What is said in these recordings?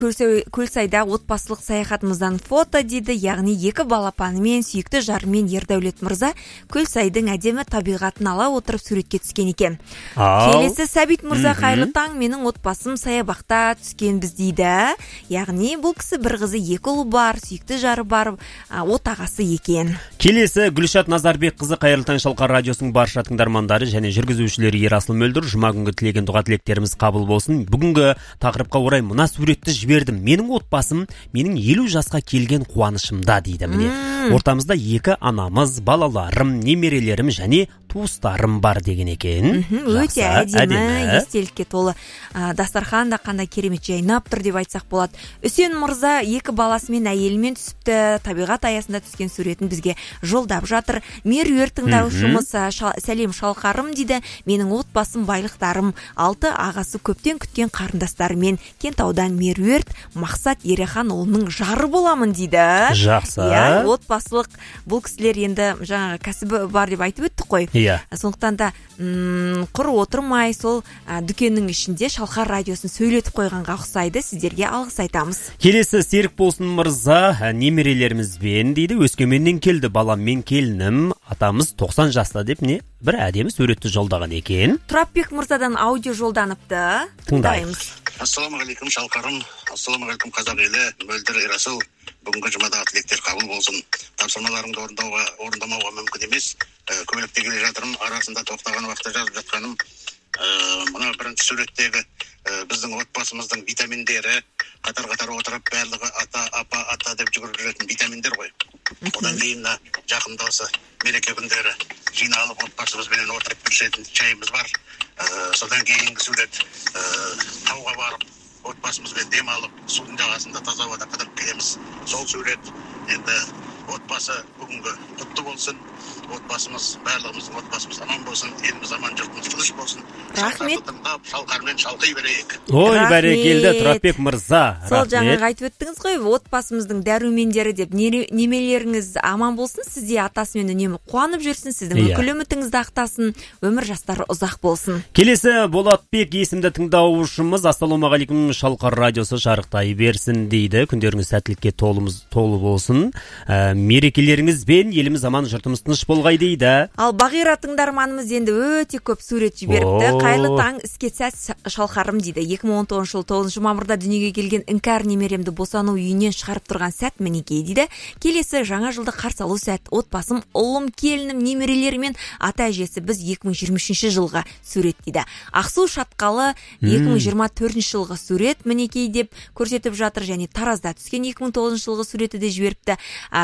Көлсайда отбасылық саяхатымыздан фото дейді, яғни екі балапанымен сүйікті жарымен Ердәулет мырза Көлсайдың әдемі табиғатын ала отырып суретке түскен екен. Келесі Сәбит мырза, қайырлы таң, менің отбасым саябақта түскенбіз дейді. Яғни бұл кісі бір қызы, екі ұлы бар, сүйікті жары бар, отағасы екен. Келесі Гүлшат Назарбек қызы, қайырлы таң, Шалқар радиосының барша тыңдармандары және жүргізушілері Ерасыл Мөлдір. Жұма күнгі тілеген дұға тілектеріміз қабыл болсын. Бүгінгі тақырыпқа орай мына суретті жібердім. Менің отбасым, менің 50 жасқа келген қуанышымда дейді. Міне, ортамызда екі анамыз, балаларым, немерелерім және туыстарым бар деген екен. Өте әдемі, естелікке толы. Дастархан да қандай керемет жайнап тұр деп айтсақ болады. Үсен мырза екі баласымен әйелімен түсіпті, табиғат аясында түскен суретін бізге жолдап жатыр. Меруерт тыңдаушымыз, сәлем Шалқарым дейді. Менің отбасым, байлықтарым, 6 ағасы, көптен күткен қарындастарымен Кентаудан Меруерт Мақсат Ерехан ұлының жары боламын дейді. Жақсы. Отбасылық бұл кісілер енді жаңағы кәсібі бар деп айтып өттік қой. Сондықтан да құр отырмай сол дүкеннің ішінде Шалқар радиосын сөйлетіп қойғанға ұқсайды. Сіздерге алғыс айтамыз. Келесі Серік болсын мырза, немерелерімізбен дейді, Өскеменнен келді, баламмен келінім, атамыз 90 жаста деп не бір әдемі суретті жолдаған екен. Тұрапбек мырзадан аудио жолданыпты. Тыңдаймыз. Ассалаумағалейкум Шалқарым, ассалаумағалейкум қазақ елі, Мөлдір, Ерасыл. Бүгінгі жұмада тілектер қабыл болсын. Тапсырмаларымды орындамауға мүмкін емес. Көмекте келе жатырмын, арасында тоқтаған уақытта жазып жатқаным. Мына бірінші суреттегі біздің отбасымыздың витаминдері қатар-қатар отырып, барлығы ата деп жүгіріп жүретін витаминдер ғой. Одан кейін жақында осы мереке күндері жиналып отбасымызбен отырып ішетін шайымыз бар. Содан кейінгі сурет тауға барып отбасымызбен демалып, судың жағасында таза ауада қыдырып келеміз. Сол сурет енді отбасы бүгінгі құтты болсын. Отбасымыз, барлығымыздың отбасымыз аман болсын, еліміз аман, жұртымыз тыныш болсын. Рахмет. Шалқармен шалқи берейік. Ой, бәрекелді Тұрапбек мырза. Сол жаңағы айтып өттіңіз ғой, отбасымыздың дәрумендері деп. Немелеріңіз аман болсын, сізде атасымен үнемі қуанып жүрсін, сіздің үкілі үмітіңізді ақтасын, өмір жастары ұзақ болсын. Келесі Болатбек есімді тыңдаушымыз, ассалаумағалейкум, Шалқар радиосы жарықтай берсін дейді. Күндеріңіз сәттілікке толы болсын. Мерекелеріңізбен еліміз аман, жұртымыз тыныш болғай дейді. Ал Бағира тыңдарманымыз енді өте көп сурет жіберіпті. Қайырлы таң, іске сәт Шалқарым дейді. 2019 жыл 9 мамырда дүниеге келген іңкәр немеремді босану үйінен шығарып тұрған сәт мінекей дейді. Келесі жаңа жылды қарсы алу сәт. Отбасым, ұлым, келінім, немерелерімен ата әжесі біз 2023 жылға сурет дейді. Ақсу Шатқалы 2024 жылғы сурет мінекей деп көрсетіп жатыр, және Таразда түскен 2009 жылғы суреті де жіберіпті.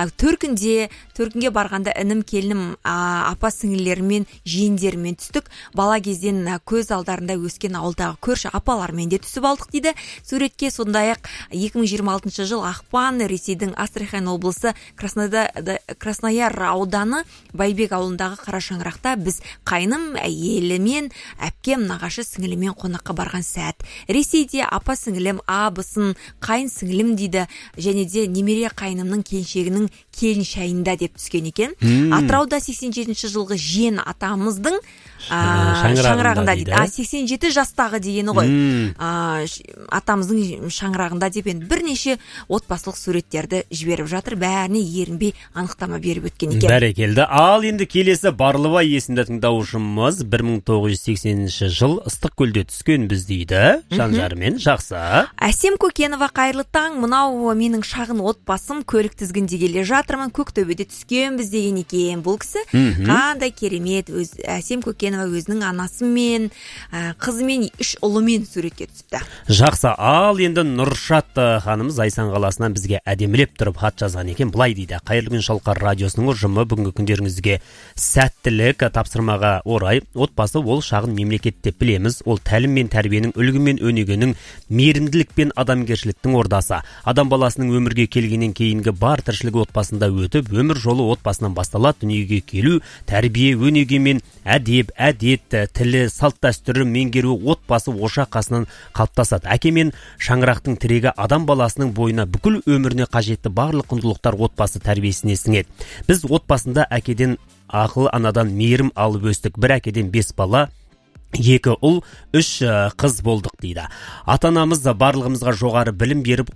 Төркінге барғанда інім, келінім, апа сіңілерімен, жиендерімен түстік. Бала кезден көз алдарында өскен ауылдағы көрші апалармен де түсіп алдық дейді. Суретке сондай-ақ 2026 жыл ақпан Ресейдің Астрахань облысы Краснояр ауданы Байбек ауылындағы Қарашаңырақта біз қайным, әйелімен, әпкем, нағашы сіңілімен қонаққа барған сәт. Ресейде апа сіңілім, абысын, қайын сіңілім дейді, және де немере қайнымның келіншегінің келін шайында деп түскен екен. Атырауда 87 жылғы жиен атамыздың шаңырағында дейді. 87 жастағы дегені ғой. Атамыздың шаңырағында деп бірнеше отбасылық суреттерді жіберіп жатыр. Бәріне ерінбей анықтама беріп өткен екен. Бәрекелді. Ал енді келесі Барлыбай есімді тыңдаушымыз 1980 жыл Ыстықкөлде түскен біз дейді. Жан-жарымен жақсы. Әсем Көкенова, қайырлы таң. Мынау менің шағын отбасым, көлік тізгінде келе жатырмын, Көктөбеде түскен біз деген екен. Бұл кісі қандай керемет. Әсем Көкенова өзінің анасымен, қызымен, 3 ұлымен суретке түсіпті. Жақсы. Ал енді Нұршат ханымыз Зайсан қаласынан бізге әдемілеп тұрып хат жазған екен. Былай дейді: қайырлы күн Шалқар радиосының ұжымы, бүгінгі күндеріңізге сәттілік. Тапсырмаға орай, отбасы ол шағын мемлекет деп білеміз. Ол тәлім мен тәрбиенің, үлгі мен өнегенің, мейірімділік пен адамгершіліктің ордасы. Адам баласының өмірге келгеннен кейінгі бар тіршілігі отбасында өтіп, өмір жолы отбасынан басталады. Дүниеге келу, тәрбие, өнеге мен әдеп, әдет, тілі, салт дәстүрі меңгеру отбасы ошақ қасынан қалыптасады. Әке мен шаңырақтың тірегі адам баласының бойына бүкіл өміріне қажетті барлық құндылықтар отбасы тәрбиесіне сіңеді. Біз отбасында әкеден ақыл, анадан мейірім алып өстік. Бір әкеден 5 бала, 2 ұл, 3 қыз болдық дейді. Ата-анамыз барлығымызға жоғары білім беріп